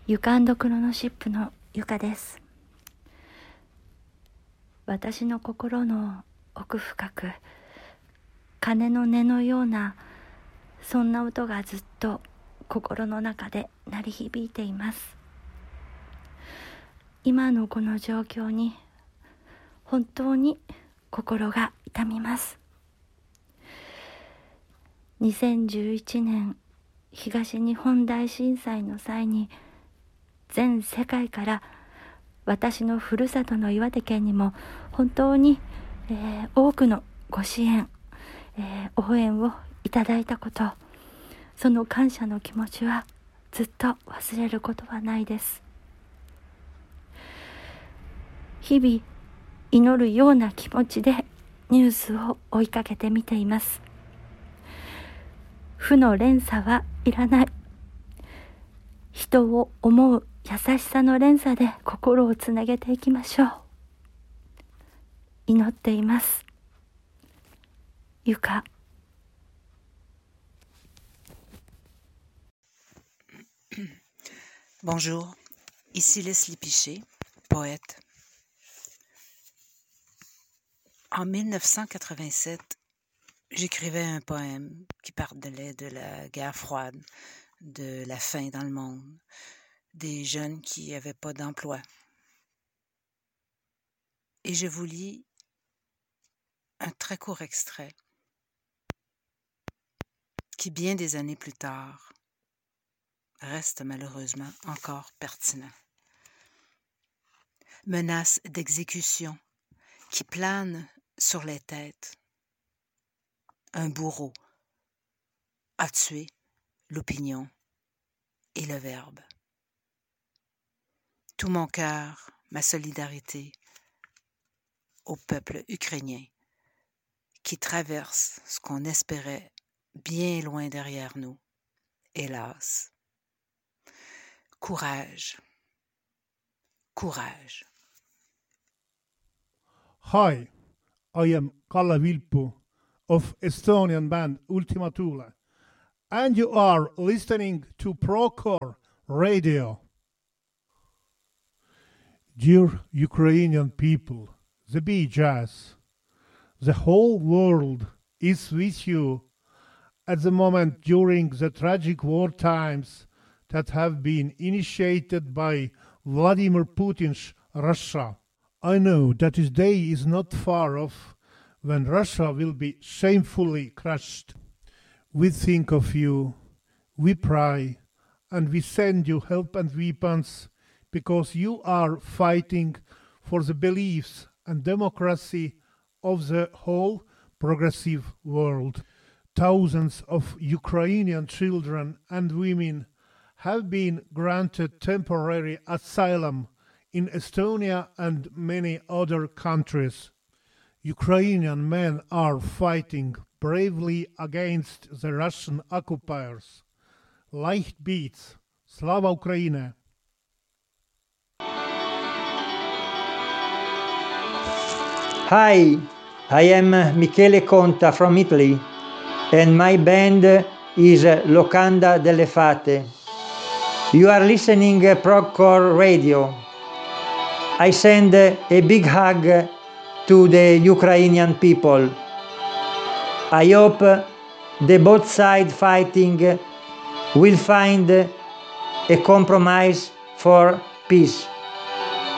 ゆか&クロノシップのゆかです。私の心の奥深く、鐘の音のようなそんな音がずっと心の中で鳴り響いています。今のこの状況に本当に心が痛みます。2011年東日本大震災の際に全世界から私のふるさとの岩手県にも本当に、多くのご支援、応援をいただいたこと、その感謝の気持ちはずっと忘れることはないです。日々祈るような気持ちでニュースを追いかけてみています。負の連鎖はいらない。人を思う優しさの連鎖で心をつなげていきましょう。祈っています。ゆか。 Bonjour, ici Leslie Pichet, poète. En 1987, j'écrivais un poème qui parlait de la guerre froide, de la faim dans le monde, des jeunes qui n'avaient pas d'emploi. Et je vous lis un très court extrait qui, bien des années plus tard, reste malheureusement encore pertinent. Menace d'exécution qui plane sur les têtes. Un bourreau a tué l'opinion et le verbe. Tout mon cœur, ma solidarité au peuple ukrainien qui traverse ce qu'on espérait bien loin derrière nous, hélas. Courage, courage. Hi, I am Kalle Vilpu of Estonian band Ultima Thule, and you are listening to Procore Radio. Dear Ukrainian people, the Bee Jazz, the whole world is with you at the moment during the tragic war times that have been initiated by Vladimir Putin's Russia. I know that this day is not far off when Russia will be shamefully crushed. We think of you, we pray, and we send you help and weapons because you are fighting for the beliefs and democracy of the whole progressive world. Thousands of Ukrainian children and women have been granted temporary asylum in Estonia and many other countries. Ukrainian men are fighting bravely against the Russian occupiers. Light beats. Slava Ukraine! Hi, I am Michele Conta from Italy, and my band is Locanda delle Fate. You are listening Procore Radio. I send a big hug to the Ukrainian people. I hope the both sides fighting will find a compromise for peace.